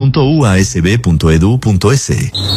www.uasb.edu.es.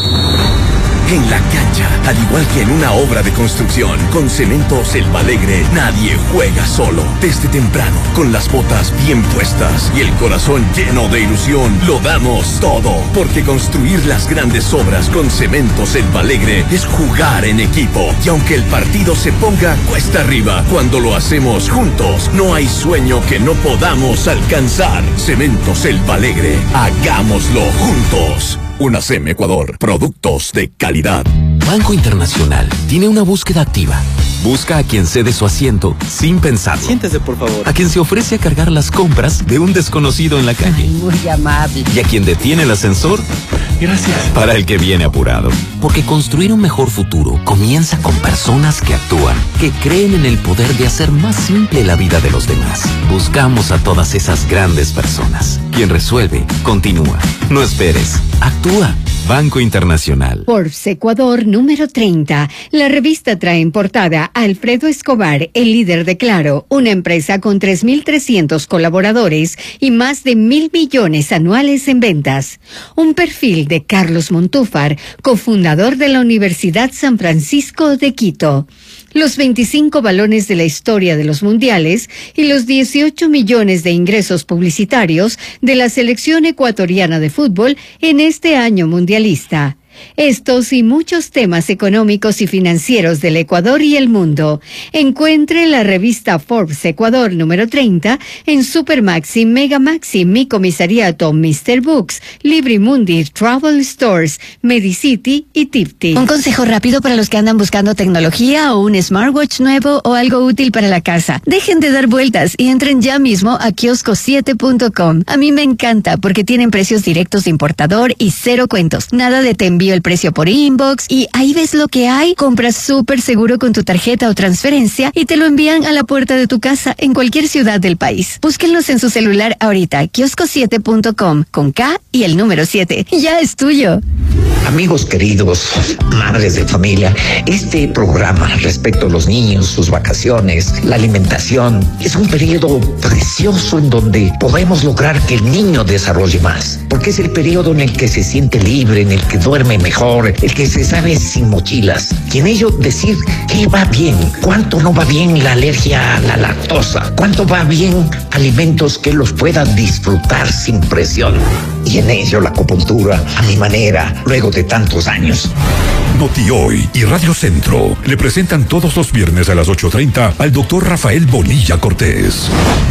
En la cancha, al igual que en una obra de construcción, con Cemento Selva Alegre, nadie juega solo. Desde temprano, con las botas bien puestas y el corazón lleno de ilusión, lo damos todo. Porque construir las grandes obras con Cemento Selva Alegre es jugar en equipo. Y aunque el partido se ponga cuesta arriba, cuando lo hacemos juntos, no hay sueño que no podamos alcanzar. Cemento Selva Alegre, hagámoslo juntos. UNACEM Ecuador, productos de calidad. Banco Internacional tiene una búsqueda activa. Busca a quien cede su asiento sin pensarlo. Siéntese, por favor. A quien se ofrece a cargar las compras de un desconocido en la calle. Muy amable. Y a quien detiene el ascensor. Gracias. Para el que viene apurado. Porque construir un mejor futuro comienza con personas que actúan, que creen en el poder de hacer más simple la vida de los demás. Buscamos a todas esas grandes personas. Quien resuelve, continúa. No esperes, actúa. Banco Internacional. Forbes Ecuador número 30. La revista trae en portada a Alfredo Escobar, el líder de Claro, una empresa con 3.300 colaboradores y más de 1.000 millones anuales en ventas. Un perfil de Carlos Montúfar, cofundador de la Universidad San Francisco de Quito. Los 25 balones de la historia de los mundiales y los 18 millones de ingresos publicitarios de la selección ecuatoriana de fútbol en este año mundialista. Estos y muchos temas económicos y financieros del Ecuador y el mundo. Encuentre la revista Forbes Ecuador número 30 en Supermaxi, Megamaxi, Mi Comisariato, Mr. Books, Librimundi, Travel Stores, Medicity y Tipti. Un consejo rápido para los que andan buscando tecnología o un smartwatch nuevo o algo útil para la casa. Dejen de dar vueltas y entren ya mismo a kiosco7.com. A mí me encanta porque tienen precios directos de importador y cero cuentos. Nada de te envío el precio por inbox y ahí ves lo que hay. Compras súper seguro con tu tarjeta o transferencia y te lo envían a la puerta de tu casa en cualquier ciudad del país. Búsquenlos en su celular ahorita. Kiosco7.com con K y el número 7. Ya es tuyo. Amigos queridos, madres de familia, este programa respecto a los niños, sus vacaciones, la alimentación, es un periodo precioso en donde podemos lograr que el niño desarrolle más, porque es el periodo en el que se siente libre, en el que duerme mejor, el que se sabe sin mochilas, y en ello decir qué va bien, cuánto no va bien la alergia a la lactosa, cuánto va bien alimentos que los puedan disfrutar sin presión, y en ello la acupuntura a mi manera, luego de tantos años. Noti Hoy y Radio Centro le presentan todos los viernes a las 8:30 al doctor Rafael Bonilla Cortés.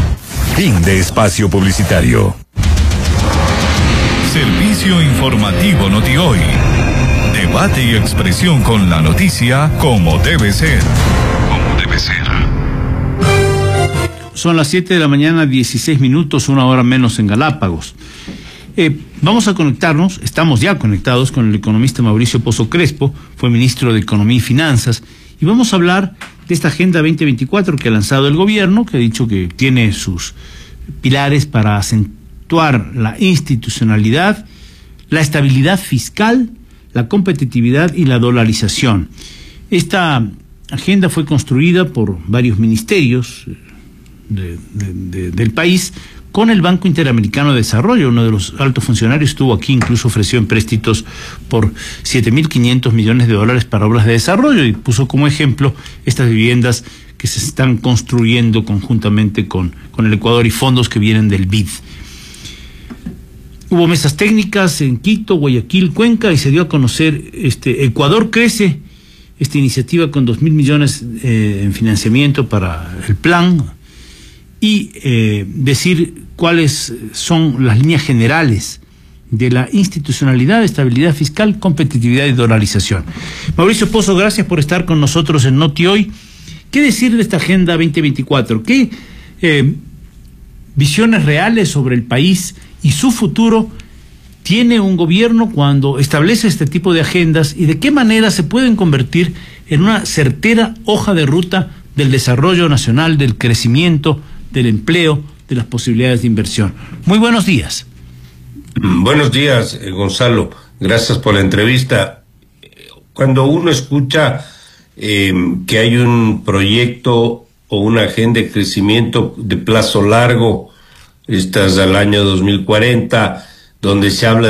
Fin de espacio publicitario. Servicio informativo Noti Hoy. Debate y expresión con la noticia como debe ser. Como debe ser. Son las 7 de la mañana, 16 minutos, una hora menos en Galápagos. Vamos a conectarnos, estamos ya conectados con el economista Mauricio Pozo Crespo, fue ministro de Economía y Finanzas, y vamos a hablar de esta Agenda 2024 que ha lanzado el gobierno, que ha dicho que tiene sus pilares para acentuar la institucionalidad, la estabilidad fiscal, la competitividad y la dolarización. Esta agenda fue construida por varios ministerios del país, con el Banco Interamericano de Desarrollo. Uno de los altos funcionarios estuvo aquí, incluso ofreció empréstitos por $7.500 millones para obras de desarrollo y puso como ejemplo estas viviendas que se están construyendo conjuntamente con el Ecuador y fondos que vienen del BID. Hubo mesas técnicas en Quito, Guayaquil, Cuenca y se dio a conocer Ecuador Crece, esta iniciativa con 2.000 millones en financiamiento para el plan, y decir cuáles son las líneas generales de la institucionalidad, estabilidad fiscal, competitividad y dolarización. Mauricio Pozo, gracias por estar con nosotros en Noti Hoy. ¿Qué decir de esta Agenda 2024? ¿Qué visiones reales sobre el país y su futuro tiene un gobierno cuando establece este tipo de agendas y de qué manera se pueden convertir en una certera hoja de ruta del desarrollo nacional, del crecimiento, del empleo, de las posibilidades de inversión? Muy buenos días. Buenos días, Gonzalo. Gracias por la entrevista. Cuando uno escucha que hay un proyecto o una agenda de crecimiento de plazo largo, estas al año 2040, donde se habla